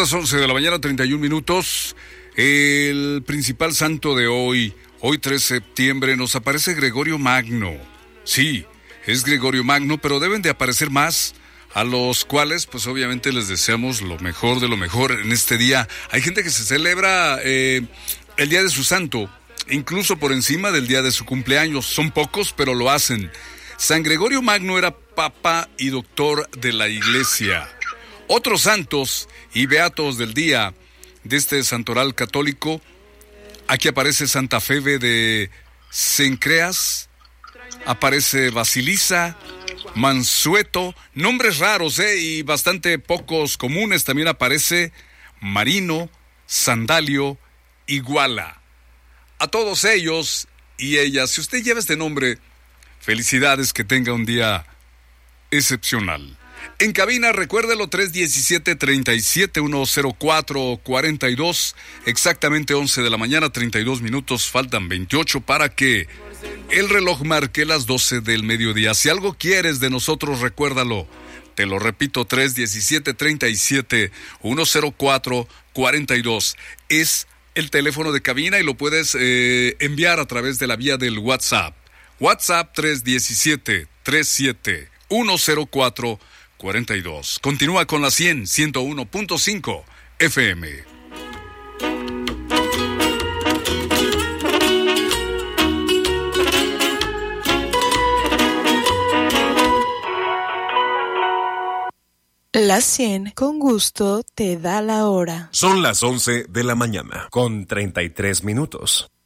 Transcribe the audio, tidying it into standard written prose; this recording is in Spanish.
las 11 de la mañana, 31 minutos. El principal santo de hoy 3 de septiembre, nos aparece Gregorio Magno. Sí, es Gregorio Magno, pero deben de aparecer más, a los cuales pues obviamente les deseamos lo mejor de lo mejor en este día. Hay gente que se celebra el día de su santo, incluso por encima del día de su cumpleaños. Son pocos, pero lo hacen. San Gregorio Magno era papa y doctor de la Iglesia. Otros santos y beatos del día de este santoral católico: aquí aparece Santa Febe de Cencreas, aparece Basilisa, Mansueto, nombres raros y bastante pocos comunes. También aparece Marino, Sandalio, Iguala. A todos ellos y ellas, si usted lleva este nombre, felicidades, que tenga un día excepcional. En cabina, recuérdelo, 317-37-104-42, exactamente 11 de la mañana, 32 minutos, faltan 28 para que el reloj marque las 12 del mediodía. Si algo quieres de nosotros, recuérdalo. Te lo repito, 317-37-104-42. Es el teléfono de cabina y lo puedes enviar a través de la vía del WhatsApp. WhatsApp 317-37-104-42. Continúa con la 101.5 FM. La 100 con gusto te da la hora. Son las 11 de la mañana, con 33 minutos.